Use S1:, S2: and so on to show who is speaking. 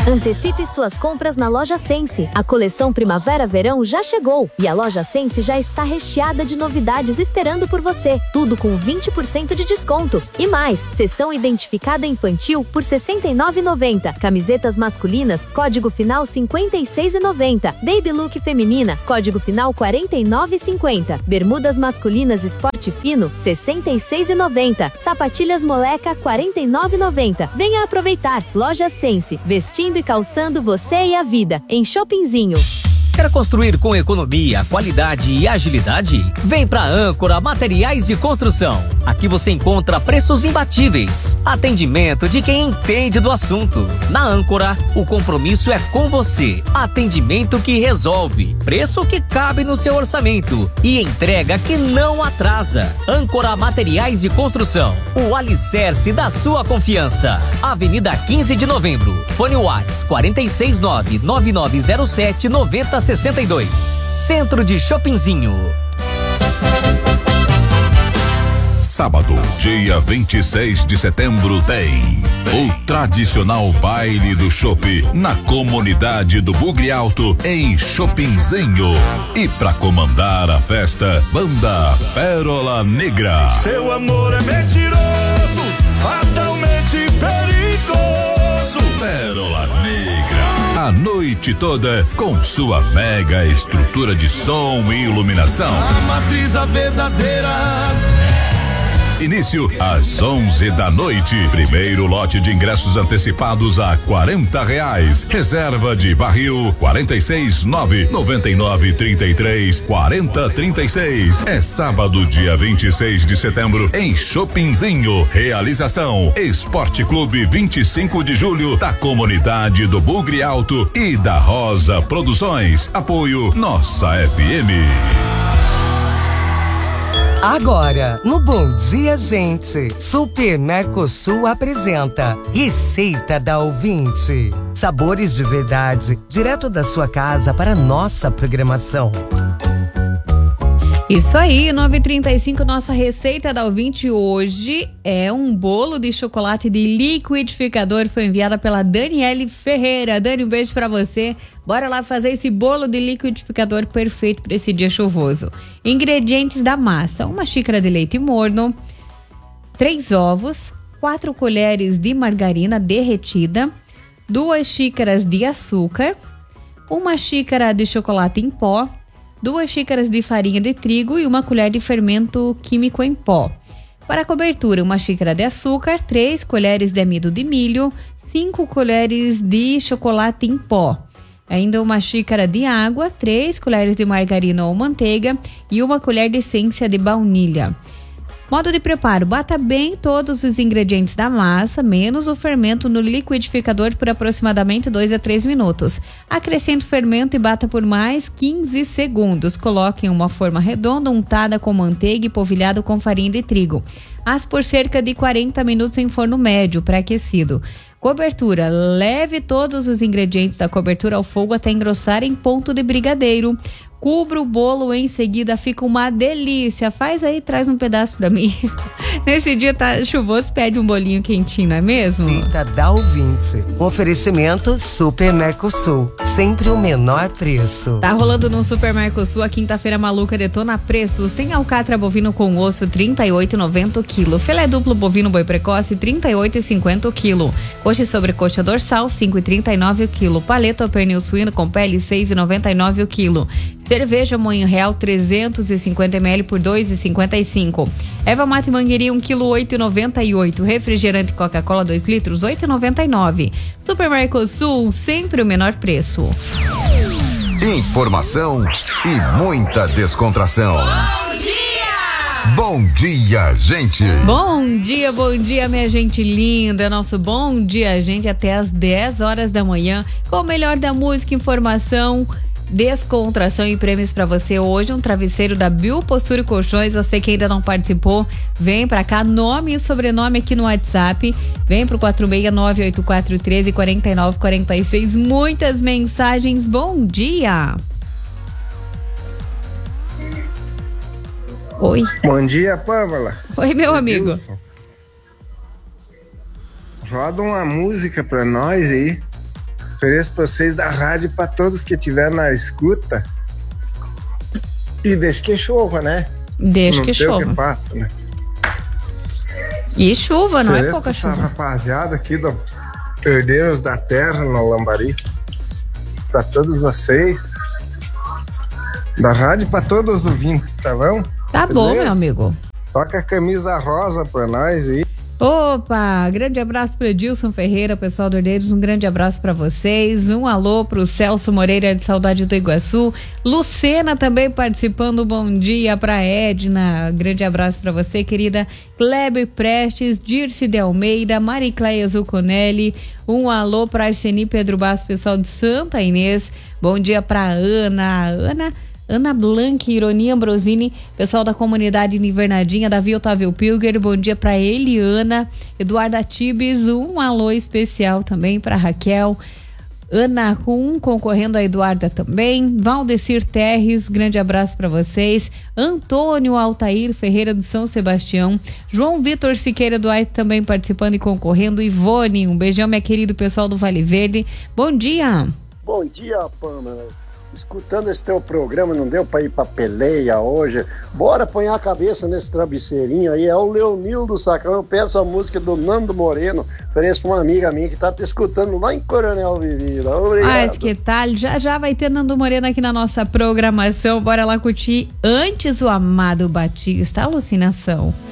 S1: Antecipe suas compras na Loja Sense. A coleção Primavera-Verão já chegou e a Loja Sense já está recheada de novidades esperando por você. Tudo com 20% de desconto. E mais, seção identificada infantil por R$ 69,90. Camisetas masculinas, código final R$ 56,90. Baby Look feminina, código final R$ 49,50. Bermudas masculinas esporte fino, R$ 66,90. Sapatilhas moleca, R$ 49,90. Venha aproveitar. Loja Sense, vestindo e calçando você e a vida, em Shoppingzinho.
S2: Quer construir com economia, qualidade e agilidade? Vem pra Âncora Materiais de Construção. Aqui você encontra preços imbatíveis, atendimento de quem entende do assunto. Na Âncora, o compromisso é com você. Atendimento que resolve, preço que cabe no seu orçamento e entrega que não atrasa. Âncora Materiais de Construção, o alicerce da sua confiança. Avenida 15 de Novembro. Fone WhatsApp 469-9907-9062. Centro de Shoppingzinho.
S3: Sábado, dia 26 de setembro, tem o tradicional baile do chopp na comunidade do Bugre Alto, em Shoppingzinho. E pra comandar a festa, banda Pérola Negra.
S4: Seu amor é mentiroso, fatalmente perigoso.
S3: Pérola Negra. A noite toda com sua mega estrutura de som e iluminação.
S4: A matriz a verdadeira.
S3: Início às 11 da noite. Primeiro lote de ingressos antecipados a R$40. Reserva de barril 469-9933-4036. É sábado, dia 26 de setembro, em Shoppingzinho. Realização Esporte Clube 25 de Julho, da comunidade do Bugre Alto e da Rosa Produções. Apoio Nossa FM.
S5: Agora, no Bom Dia Gente, Super Mercosul apresenta Receita da Ouvinte. Sabores de verdade, direto da sua casa para nossa programação.
S6: Isso aí, 9h35, nossa receita da ouvinte hoje é um bolo de chocolate de liquidificador. Foi enviada pela Daniele Ferreira. Dani, um beijo pra você. Bora lá fazer esse bolo de liquidificador perfeito para esse dia chuvoso. Ingredientes da massa: 1 xícara de leite morno, 3 ovos, 4 colheres de margarina derretida, 2 xícaras de açúcar, 1 xícara de chocolate em pó, 2 xícaras de farinha de trigo e 1 colher de fermento químico em pó. Para a cobertura, 1 xícara de açúcar, 3 colheres de amido de milho, 5 colheres de chocolate em pó. Ainda 1 xícara de água, 3 colheres de margarina ou manteiga e 1 colher de essência de baunilha. Modo de preparo: bata bem todos os ingredientes da massa, menos o fermento, no liquidificador por aproximadamente 2 a 3 minutos. Acrescente o fermento e bata por mais 15 segundos. Coloque em uma forma redonda untada com manteiga e polvilhado com farinha de trigo. Asse por cerca de 40 minutos em forno médio pré-aquecido. Cobertura: leve todos os ingredientes da cobertura ao fogo até engrossar em ponto de brigadeiro. Cubra o bolo em seguida, fica uma delícia. Faz aí, traz um pedaço pra mim. Nesse dia tá chuvoso, pede um bolinho quentinho, não é mesmo?
S5: Receita da Ouvinte. Oferecimento Super Mercosul. Sempre o menor preço.
S6: Tá rolando no Super Mercosul a quinta-feira maluca detona preços. Tem alcatra bovino com osso, R$ 38,90 o quilo. Filé duplo bovino boi precoce, R$ 38,50 o quilo. Coxa e sobrecoxa dorsal, R$ 5,39 o quilo. Paleta ou pernil suíno com pele, R$ 6,99 o quilo. Cerveja Moinho Real 350 ml por R$ 2,55. Erva mate Mangueirinha 1 kg 8,98. Refrigerante Coca-Cola 2 litros 8,99. Super Mercosul, sempre o menor preço.
S7: Informação e muita descontração.
S6: Bom dia!
S7: Bom dia, gente!
S6: Bom dia, minha gente linda. Nosso bom dia, gente, até às 10 horas da manhã, com o melhor da música, informação, descontração e prêmios pra você. Hoje um travesseiro da Bio Postura e Colchões. Você que ainda não participou, vem pra cá, nome e sobrenome aqui no WhatsApp, vem pro 46984134946. Muitas mensagens. Bom dia. Oi.
S8: Bom dia, Pâmela.
S6: Oi, meu amigo.
S8: Roda uma música pra nós aí. Ofereço pra vocês da rádio pra todos que estiver na escuta. E deixa que chova, né?
S6: Deixa que chova.
S8: Não tem o que faça, né?
S6: E chuva, não é pouca
S8: essa
S6: chuva.
S8: Rapaziada aqui do Herdeiros da Terra, no Lambari. Pra todos vocês. Da rádio pra todos os ouvintes, tá bom?
S6: Tá bom, meu amigo.
S8: Toca a camisa rosa pra nós aí.
S6: Opa, grande abraço para Edilson Ferreira, pessoal do Herdeiros, um grande abraço para vocês, um alô pro Celso Moreira de Saudade do Iguaçu, Lucena também participando, bom dia pra Edna, grande abraço para você, querida Kleber Prestes, Dirce de Almeida, Maricleia Zuconelli, um alô pra Arseni Pedro Basso, pessoal de Santa Inês, bom dia pra Ana Blanc, Ironia Ambrosini, pessoal da comunidade Invernadinha, Davi Otávio Pilger, bom dia para Eliana, Eduarda Tibes, um alô especial também para Raquel, Ana Rum, concorrendo a Eduarda também, Valdecir Terres, grande abraço para vocês, Antônio Altair Ferreira do São Sebastião, João Vitor Siqueira Duarte também participando e concorrendo, Ivone, um beijão, minha querida, pessoal do Vale Verde, bom dia.
S9: Bom dia, Pamela. Escutando esse teu programa, não deu pra ir pra peleia hoje. Bora pôr a cabeça nesse travesseirinho aí. É o Leonildo Sacão. Eu peço a música do Nando Moreno. Ofereço pra uma amiga minha que tá te escutando lá em Coronel Vivida. Obrigado.
S6: Que tal? Já vai ter Nando Moreno aqui na nossa programação. Bora lá curtir antes o Amado Batista. Alucinação.